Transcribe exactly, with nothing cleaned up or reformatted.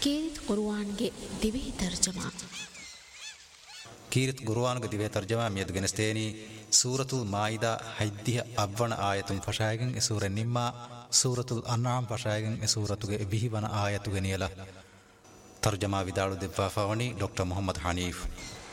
කීරිත් කුර්ආන්ගේ දිවි තර්ජමා කීරිත් කුර්ආන්ගේ දිවි තර්ජමා මියද ගෙනස්තේනි සූරතුල් මායිදා හයිද්දිය අවවන ආයතුන් ෆෂායගෙන් ඒ සූරෙන් නිම්මා සූරතුල් අන්ආම් ෆෂායගෙන් ඒ සූරතුගේ බිහිවන ආයතු ගෙනියලා තර්ජමා විදාළු දෙව්වා ෆවණි doctor Muhammad හනීෆ්